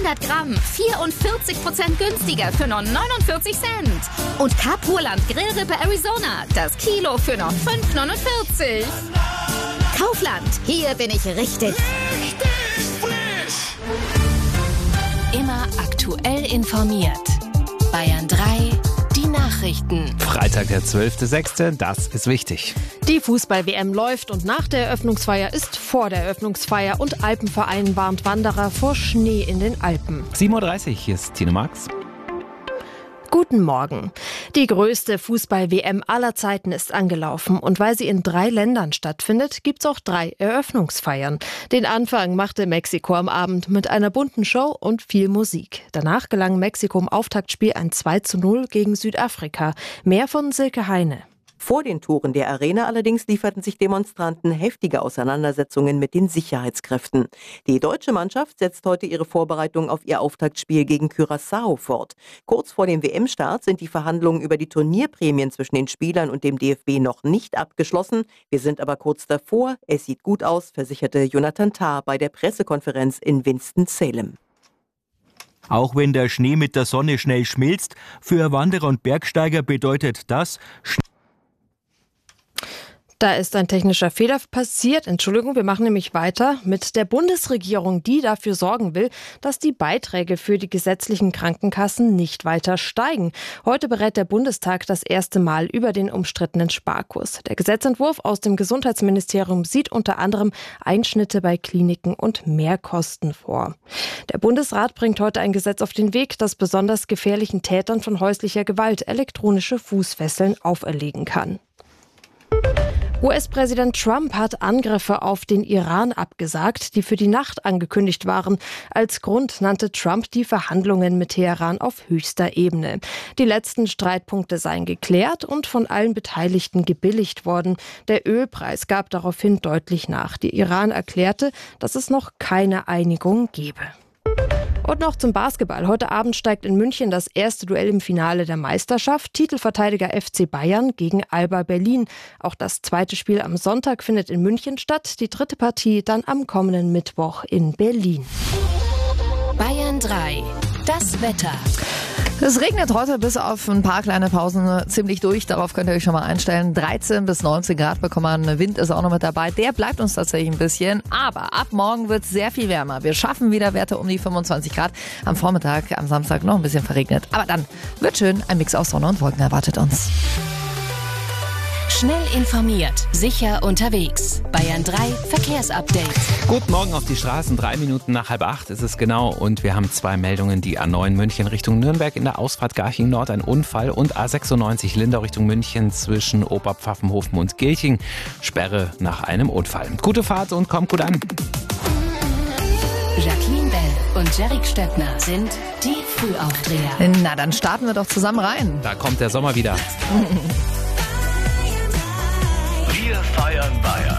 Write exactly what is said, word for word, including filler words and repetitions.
hundert Gramm, vierundvierzig Prozent günstiger für nur neunundvierzig Cent. Und Kapurland Grillrippe Arizona, das Kilo für nur fünf neunundvierzig. Kaufland, hier bin ich richtig. Richtig frisch. Immer aktuell informiert. Bayern drei, die Nachrichten. Freitag, der zwölfter sechster, das ist wichtig. Die Fußball-W M läuft und nach der Eröffnungsfeier ist vor der Eröffnungsfeier und Alpenverein warnt Wanderer vor Schnee in den Alpen. sieben Uhr dreißig, hier ist Tino Marx. Guten Morgen. Die größte Fußball-W M aller Zeiten ist angelaufen und weil sie in drei Ländern stattfindet, gibt's auch drei Eröffnungsfeiern. Den Anfang machte Mexiko am Abend mit einer bunten Show und viel Musik. Danach gelang Mexiko im Auftaktspiel ein zwei zu null gegen Südafrika. Mehr von Silke Heine. Vor den Toren der Arena allerdings lieferten sich Demonstranten heftige Auseinandersetzungen mit den Sicherheitskräften. Die deutsche Mannschaft setzt heute ihre Vorbereitung auf ihr Auftaktspiel gegen Curaçao fort. Kurz vor dem W M-Start sind die Verhandlungen über die Turnierprämien zwischen den Spielern und dem D F B noch nicht abgeschlossen. Wir sind aber kurz davor. Es sieht gut aus, versicherte Jonathan Tah bei der Pressekonferenz in Winston-Salem. Auch wenn der Schnee mit der Sonne schnell schmilzt, für Wanderer und Bergsteiger bedeutet das Sch- Da ist ein technischer Fehler passiert. Entschuldigung, wir machen nämlich weiter mit der Bundesregierung, die dafür sorgen will, dass die Beiträge für die gesetzlichen Krankenkassen nicht weiter steigen. Heute berät der Bundestag das erste Mal über den umstrittenen Sparkurs. Der Gesetzentwurf aus dem Gesundheitsministerium sieht unter anderem Einschnitte bei Kliniken und Mehrkosten vor. Der Bundesrat bringt heute ein Gesetz auf den Weg, das besonders gefährlichen Tätern von häuslicher Gewalt elektronische Fußfesseln auferlegen kann. U S-Präsident Trump hat Angriffe auf den Iran abgesagt, die für die Nacht angekündigt waren. Als Grund nannte Trump die Verhandlungen mit Teheran auf höchster Ebene. Die letzten Streitpunkte seien geklärt und von allen Beteiligten gebilligt worden. Der Ölpreis gab daraufhin deutlich nach. Die Iran erklärte, dass es noch keine Einigung gebe. Und noch zum Basketball. Heute Abend steigt in München das erste Duell im Finale der Meisterschaft. Titelverteidiger F C Bayern gegen Alba Berlin. Auch das zweite Spiel am Sonntag findet in München statt. Die dritte Partie dann am kommenden Mittwoch in Berlin. Bayern drei, das Wetter. Es regnet heute bis auf ein paar kleine Pausen ziemlich durch. Darauf könnt ihr euch schon mal einstellen. dreizehn bis neunzehn Grad bekommen wir. Wind ist auch noch mit dabei. Der bleibt uns tatsächlich ein bisschen. Aber ab morgen wird es sehr viel wärmer. Wir schaffen wieder Werte um die fünfundzwanzig Grad. Am Vormittag, am Samstag noch ein bisschen verregnet. Aber dann wird schön. Ein Mix aus Sonne und Wolken erwartet uns. Schnell informiert, sicher unterwegs. Bayern drei Verkehrsupdate. Guten Morgen auf die Straßen. Drei Minuten nach halb acht ist es genau. Und wir haben zwei Meldungen. Die A neun München Richtung Nürnberg in der Ausfahrt Garching Nord ein Unfall. Und A sechsundneunzig Lindau Richtung München zwischen Oberpfaffenhofen und Gilching. Sperre nach einem Unfall. Gute Fahrt und kommt gut an. Jacqueline Bell und Jerick Stöckner sind die Frühaufdreher. Na, dann starten wir doch zusammen rein. Da kommt der Sommer wieder. Wir feiern Bayern.